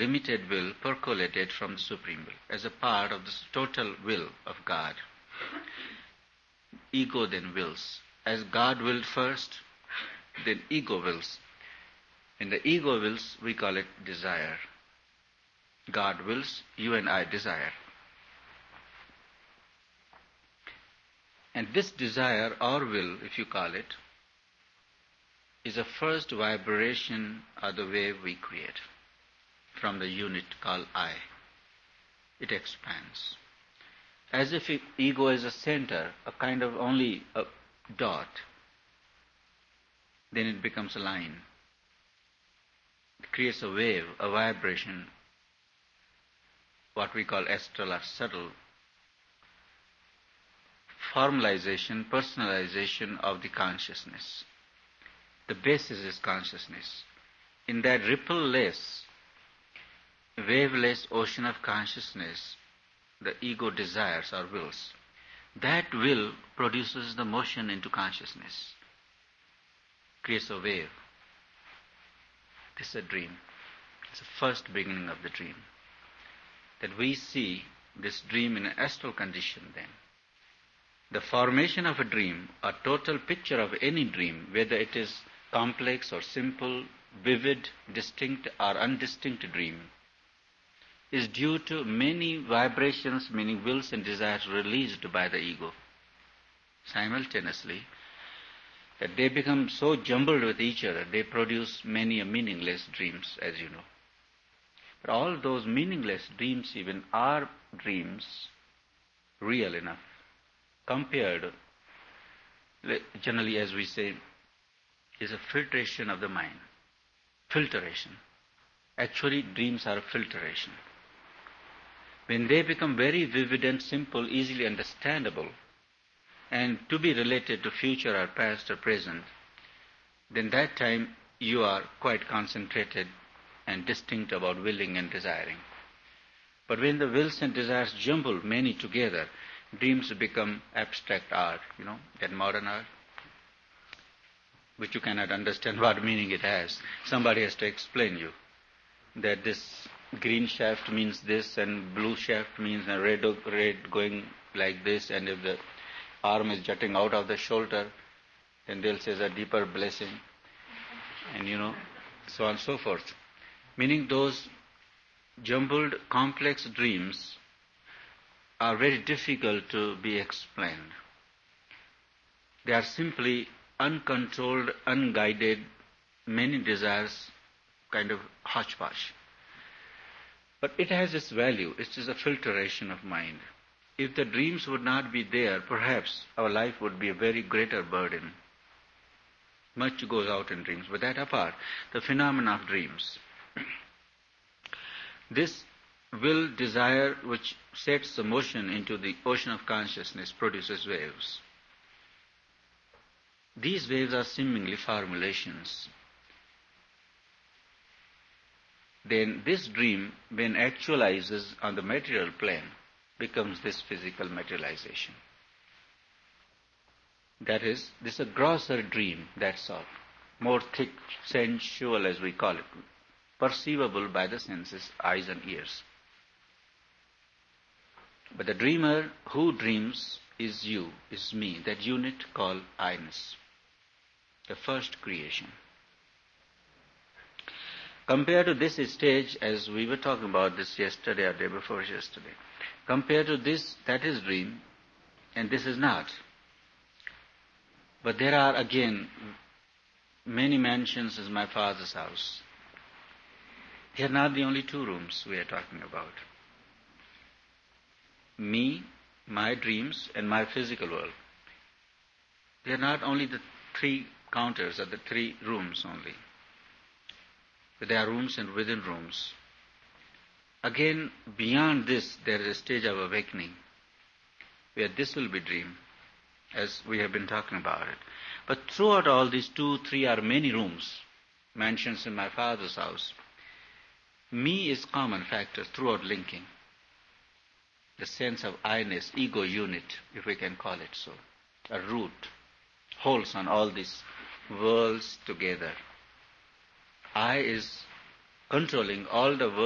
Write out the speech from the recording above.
limited will percolated from the Supreme Will, as a part of the total will of God. Ego then wills. As God willed first, then ego wills. And the ego wills, we call it desire. God wills, you and I desire. And this desire, or will, if you call it, is the first vibration or the wave we create from the unit called I. It expands. As if ego is a center, a kind of only a dot, then it becomes a line. It creates a wave, a vibration, what we call astral or subtle formalization, personalization of the consciousness. The basis is consciousness. In that ripple-less, waveless ocean of consciousness, the ego desires or wills. That will produces the motion into consciousness, creates a wave. This is a dream. It's the first beginning of the dream. That we see this dream in an astral condition then. The formation of a dream, a total picture of any dream, whether it is complex or simple, vivid, distinct or undistinct dream, is due to many vibrations, meaning wills and desires released by the ego simultaneously, that they become so jumbled with each other, they produce many meaningless dreams, as you know. But all those meaningless dreams even are dreams real enough, compared, generally as we say, is a filtration of the mind. Filtration. Actually, dreams are a filtration. When they become very vivid and simple, easily understandable, and to be related to future or past or present, then that time you are quite concentrated and distinct about willing and desiring. But when the wills and desires jumble many together, dreams become abstract art, that modern art, which you cannot understand what meaning it has. Somebody has to explain you that this green shaft means this and blue shaft means a red going like this, and if the arm is jutting out of the shoulder, then they'll say it's a deeper blessing, and so on and so forth. Meaning those jumbled, complex dreams are very difficult to be explained. They are simply uncontrolled, unguided, many desires, kind of hodgepodge. But it has its value. It is a filtration of mind. If the dreams would not be there, perhaps our life would be a very greater burden. Much goes out in dreams. But that apart, the phenomena of dreams. This will, desire, which sets the motion into the ocean of consciousness, produces waves. These waves are seemingly formulations. Then this dream, when actualizes on the material plane, becomes this physical materialization. That is, this is a grosser dream, that's all. More thick, sensual as we call it, perceivable by the senses, eyes and ears. But the dreamer who dreams is you, is me, that unit called I-ness, the first creation. Compared to this stage, as we were talking about this yesterday or day before yesterday, compared to this, that is dream, and this is not. But there are again many mansions in my father's house. They are not the only two rooms we are talking about. Me, my dreams, and my physical world. They are not only the three counters or the three rooms only. But there are rooms and within rooms. Again, beyond this, there is a stage of awakening, where this will be dream, as we have been talking about it. But throughout all these 2, 3 or many rooms, mansions in my father's house, me is common factor throughout linking. The sense of I-ness, ego unit, if we can call it so, a root, holds on all these worlds together. I is controlling all the worlds